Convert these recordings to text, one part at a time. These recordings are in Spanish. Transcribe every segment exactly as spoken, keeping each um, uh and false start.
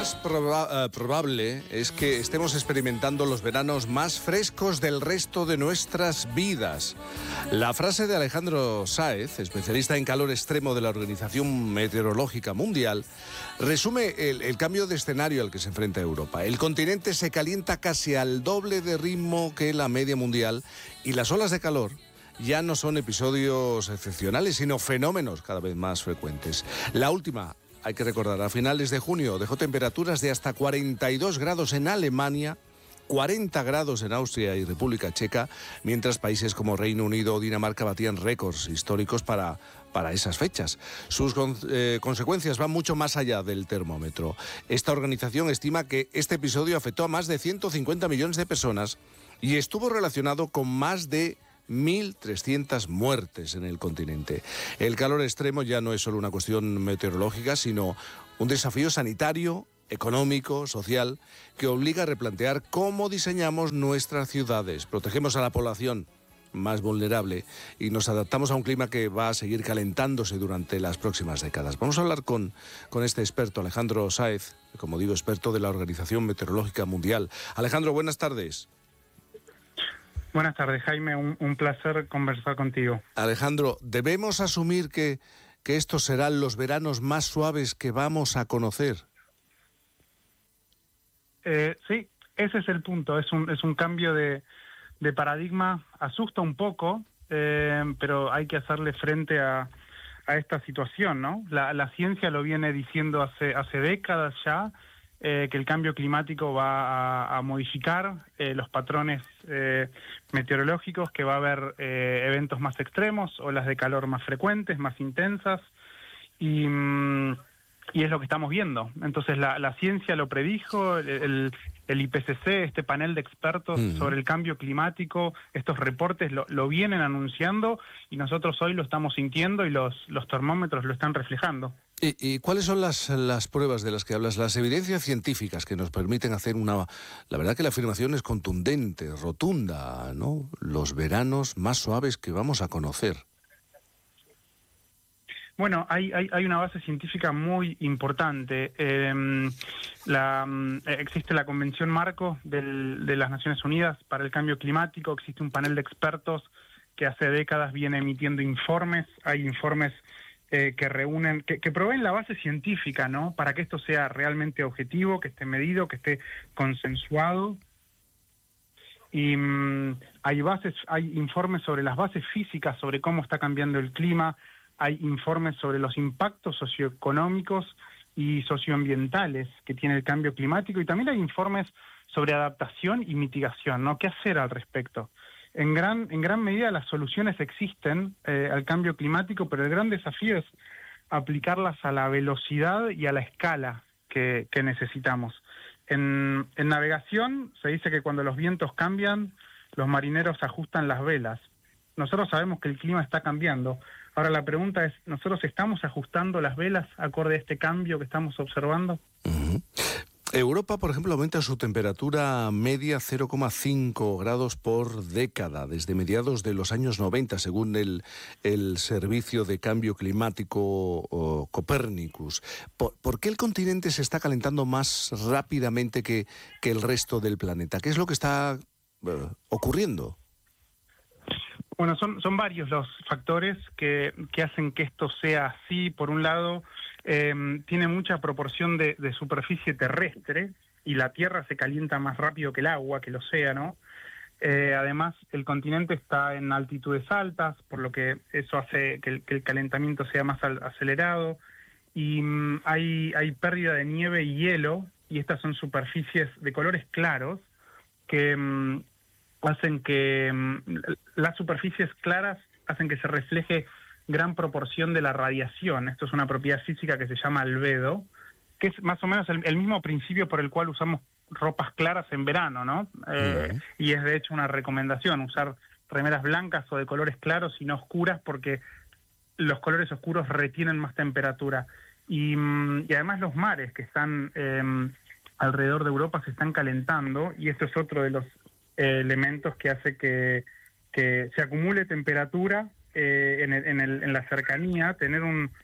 más proba- uh, probable es que estemos experimentando los veranos más frescos del resto de nuestras vidas. La frase de Alejandro Sáez, especialista en calor extremo de la Organización Meteorológica Mundial, resume el, el cambio de escenario al que se enfrenta Europa. El continente se calienta casi al doble de ritmo que la media mundial y las olas de calor ya no son episodios excepcionales, sino fenómenos cada vez más frecuentes. La última, hay que recordar, a finales de junio dejó temperaturas de hasta cuarenta y dos grados en Alemania, cuarenta grados en Austria y República Checa, mientras países como Reino Unido o Dinamarca batían récords históricos para, para esas fechas. Sus con, eh, consecuencias van mucho más allá del termómetro. Esta organización estima que este episodio afectó a más de ciento cincuenta millones de personas y estuvo relacionado con más de mil trescientas muertes en el continente. El calor extremo ya no es solo una cuestión meteorológica, sino un desafío sanitario, económico, social, que obliga a replantear cómo diseñamos nuestras ciudades, protegemos a la población más vulnerable y nos adaptamos a un clima que va a seguir calentándose durante las próximas décadas. Vamos a hablar con, con este experto, Alejandro Sáez, como digo, experto de la Organización Meteorológica Mundial. Alejandro, buenas tardes. Buenas tardes, Jaime. Un, un placer conversar contigo. Alejandro, ¿debemos asumir que, que estos serán los veranos más suaves que vamos a conocer? Eh, sí, ese es el punto. Es un, es un cambio de, de paradigma. Asusta un poco, eh, pero hay que hacerle frente a, a esta situación, ¿no? La, la ciencia lo viene diciendo hace, hace décadas ya, eh, que el cambio climático va a, a modificar eh, los patrones eh, meteorológicos, que va a haber eh, eventos más extremos, olas de calor más frecuentes, más intensas, y, mm, y es lo que estamos viendo. Entonces la, la ciencia lo predijo, el, el, el I P C C, este panel de expertos mm. sobre el cambio climático, estos reportes lo, lo vienen anunciando y nosotros hoy lo estamos sintiendo y los, los termómetros lo están reflejando. ¿Y, y cuáles son las, las pruebas de las que hablas, las evidencias científicas que nos permiten hacer una... La verdad que la afirmación es contundente, rotunda, ¿no? Los veranos más suaves que vamos a conocer. Bueno, hay, hay, hay una base científica muy importante. Eh, la, existe la Convención Marco del, de las Naciones Unidas para el Cambio Climático, existe un panel de expertos que hace décadas viene emitiendo informes, hay informes eh, que reúnen, que, que proveen la base científica, ¿no? Para que esto sea realmente objetivo, que esté medido, que esté consensuado. Y um, hay bases, hay informes sobre las bases físicas, sobre cómo está cambiando el clima. Hay informes sobre los impactos socioeconómicos y socioambientales que tiene el cambio climático, y también hay informes sobre adaptación y mitigación, ¿no? ¿Qué hacer al respecto? En gran, en gran medida las soluciones existen eh, al cambio climático, pero el gran desafío es aplicarlas a la velocidad y a la escala que, que necesitamos. En, en navegación se dice que cuando los vientos cambian, los marineros ajustan las velas. Nosotros sabemos que el clima está cambiando. Ahora la pregunta es, ¿nosotros estamos ajustando las velas acorde a este cambio que estamos observando? Uh-huh. Europa, por ejemplo, aumenta su temperatura media cero coma cinco grados por década desde mediados de los años noventa, según el, el Servicio de Cambio Climático o Copernicus. ¿Por, ¿Por qué el continente se está calentando más rápidamente que, que el resto del planeta? ¿Qué es lo que está uh, ocurriendo? Bueno, son, son varios los factores que, que hacen que esto sea así. Por un lado, eh, tiene mucha proporción de, de superficie terrestre y la Tierra se calienta más rápido que el agua, que el océano. Eh, además, el continente está en altitudes altas, por lo que eso hace que el, que el calentamiento sea más al, acelerado. Y um, hay, hay pérdida de nieve y hielo, y estas son superficies de colores claros que... Um, hacen que um, las superficies claras hacen que se refleje gran proporción de la radiación. Esto es una propiedad física que se llama albedo, que es más o menos el, el mismo principio por el cual usamos ropas claras en verano, ¿no? Eh, uh-huh. Y es de hecho una recomendación usar remeras blancas o de colores claros y no oscuras, porque los colores oscuros retienen más temperatura. Y, um, y además los mares que están eh, alrededor de Europa se están calentando, y esto es otro de los elementos que hace que, que se acumule temperatura eh, en, el, en, el, en la cercanía, tener un,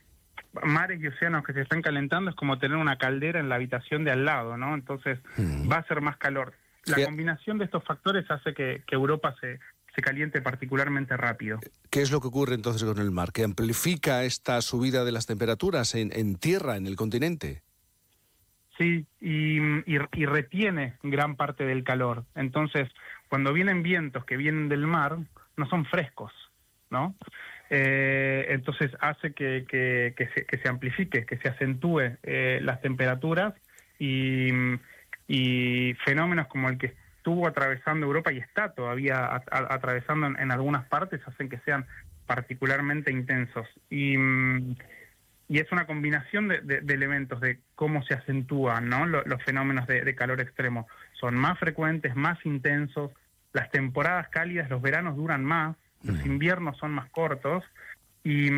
mares y océanos que se están calentando es como tener una caldera en la habitación de al lado, ¿no? Entonces mm. va a ser más calor. La ¿Qué? combinación de estos factores hace que, que Europa se, se caliente particularmente rápido. ¿Qué es lo que ocurre entonces con el mar? ¿Que amplifica esta subida de las temperaturas en, en tierra, en el continente? Sí, y, y, y retiene gran parte del calor. Entonces, cuando vienen vientos que vienen del mar, no son frescos, ¿no? Eh, entonces hace que, que, que, se, que se amplifique, que se acentúe eh, las temperaturas y, y fenómenos como el que estuvo atravesando Europa y está todavía a, a, atravesando en, en algunas partes hacen que sean particularmente intensos. Y... Y es una combinación de, de, de elementos de cómo se acentúan, ¿no? Los, los fenómenos de, de calor extremo. Son más frecuentes, más intensos, las temporadas cálidas, los veranos duran más, los inviernos son más cortos, y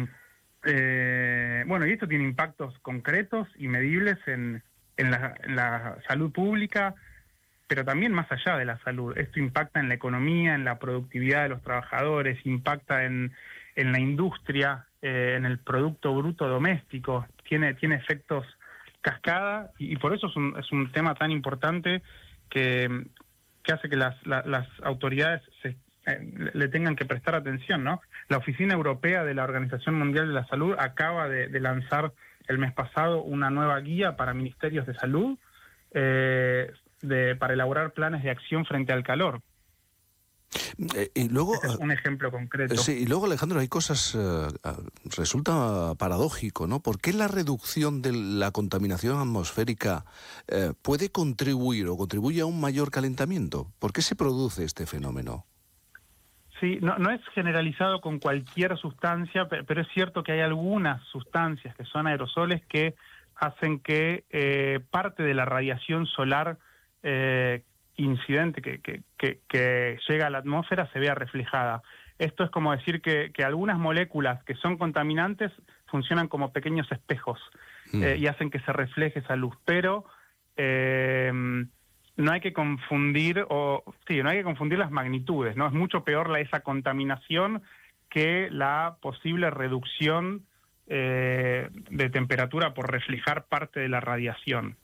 eh, bueno, y esto tiene impactos concretos y medibles en, en, la, en la salud pública, pero también más allá de la salud. Esto impacta en la economía, en la productividad de los trabajadores, impacta en, en la industria, eh, en el producto bruto doméstico, tiene, tiene efectos cascada, y, y por eso es un, es un tema tan importante que, que hace que las, la, las autoridades se, eh, le tengan que prestar atención, ¿no? La Oficina Europea de la Organización Mundial de la Salud acaba de, de lanzar el mes pasado una nueva guía para ministerios de salud, eh, de, para elaborar planes de acción frente al calor. Eh, y luego, este es un ejemplo concreto. Sí, y luego, Alejandro, hay cosas... Uh, resulta paradójico, ¿no? ¿Por qué la reducción de la contaminación atmosférica uh, puede contribuir o contribuye a un mayor calentamiento? ¿Por qué se produce este fenómeno? Sí, no, no es generalizado con cualquier sustancia, pero es cierto que hay algunas sustancias que son aerosoles que hacen que eh, parte de la radiación solar eh, incidente que, que, que, que llega a la atmósfera se vea reflejada. Esto es como decir que, que algunas moléculas que son contaminantes funcionan como pequeños espejos mm. eh, y hacen que se refleje esa luz, pero eh, no hay que confundir o sí, no hay que confundir las magnitudes, ¿no? Es mucho peor la, esa contaminación que la posible reducción eh, de temperatura por reflejar parte de la radiación.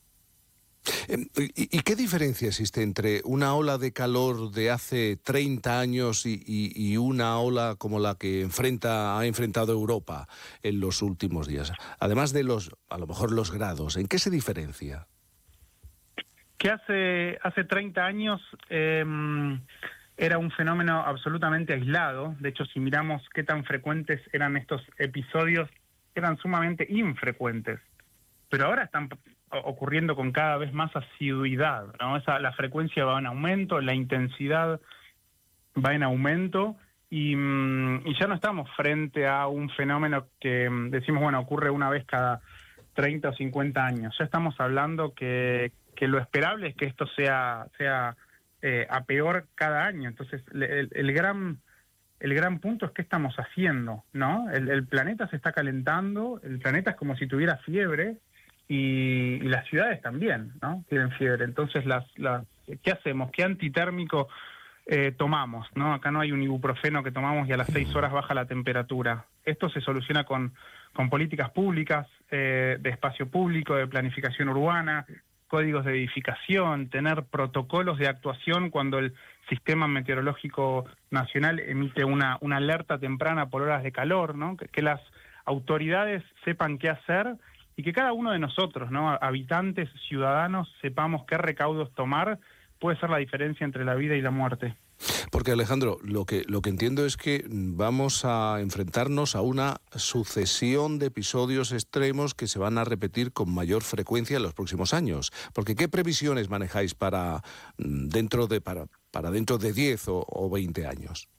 ¿Y, ¿Y qué diferencia existe entre una ola de calor de hace treinta años y, y, y una ola como la que enfrenta, ha enfrentado Europa en los últimos días? Además de los, a lo mejor los grados, ¿en qué se diferencia? Que hace, hace treinta años eh, era un fenómeno absolutamente aislado. De hecho, si miramos qué tan frecuentes eran estos episodios, eran sumamente infrecuentes. Pero ahora están ocurriendo con cada vez más asiduidad, ¿no? Esa, la frecuencia va en aumento, la intensidad va en aumento, y, y ya no estamos frente a un fenómeno que decimos, bueno, ocurre una vez cada treinta o cincuenta años. Ya estamos hablando que, que lo esperable es que esto sea, sea eh, a peor cada año. Entonces, el, el gran... El gran punto es qué estamos haciendo, ¿no? El, el planeta se está calentando, el planeta es como si tuviera fiebre, y, y las ciudades también, ¿no? Tienen fiebre. Entonces, las, las, ¿qué hacemos? ¿Qué antitérmico eh, tomamos, ¿no? Acá no hay un ibuprofeno que tomamos y a las seis horas baja la temperatura. Esto se soluciona con, con políticas públicas, eh, de espacio público, de planificación urbana, códigos de edificación, tener protocolos de actuación cuando el Sistema Meteorológico Nacional emite una, una alerta temprana por horas de calor, ¿no? Que, que las autoridades sepan qué hacer y que cada uno de nosotros, ¿no? Habitantes, ciudadanos, sepamos qué recaudos tomar, puede ser la diferencia entre la vida y la muerte. Porque, Alejandro, lo que, lo que entiendo es que vamos a enfrentarnos a una sucesión de episodios extremos que se van a repetir con mayor frecuencia en los próximos años. Porque, ¿qué previsiones manejáis para dentro de, para, para dentro de diez o, o veinte años?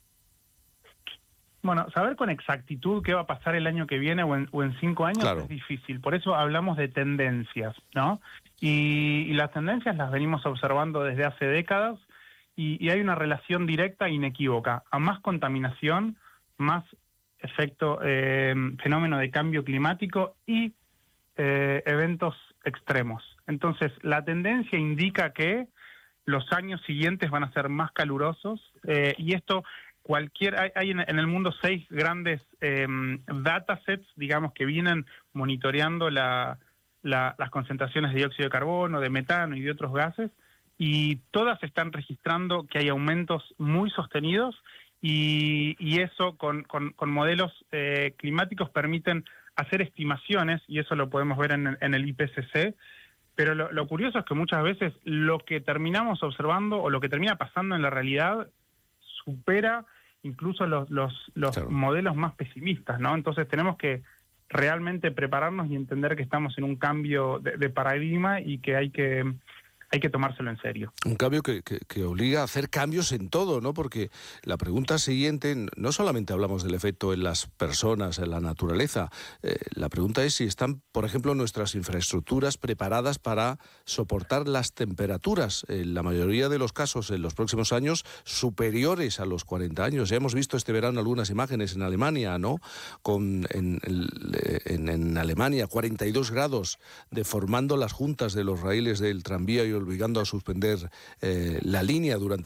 Bueno, saber con exactitud qué va a pasar el año que viene o en, o en cinco años claro. Es difícil. Por eso hablamos de tendencias, ¿no? Y, y las tendencias las venimos observando desde hace décadas. Y, y hay una relación directa e inequívoca. A más contaminación, más efecto, eh, fenómeno de cambio climático y eh, eventos extremos. Entonces, la tendencia indica que los años siguientes van a ser más calurosos, eh, y esto cualquier, hay, hay en, en el mundo seis grandes eh, datasets, digamos, que vienen monitoreando la, la, las concentraciones de dióxido de carbono, de metano y de otros gases, y todas están registrando que hay aumentos muy sostenidos, y, y eso con, con, con modelos eh, climáticos permiten hacer estimaciones, y eso lo podemos ver en, en el I P C C. Pero lo, lo curioso es que muchas veces lo que terminamos observando o lo que termina pasando en la realidad supera incluso los, los, los claro. modelos más pesimistas, ¿no? Entonces tenemos que realmente prepararnos y entender que estamos en un cambio de, de paradigma y que hay que... hay que tomárselo en serio. Un cambio que, que, que obliga a hacer cambios en todo, ¿no? Porque la pregunta siguiente, no solamente hablamos del efecto en las personas, en la naturaleza, eh, la pregunta es si están, por ejemplo, nuestras infraestructuras preparadas para soportar las temperaturas, en la mayoría de los casos en los próximos años, superiores a los cuarenta años. Ya hemos visto este verano algunas imágenes en Alemania, ¿no? Con en, en, en Alemania cuarenta y dos grados, deformando las juntas de los raíles del tranvía y obligando a suspender eh, la línea durante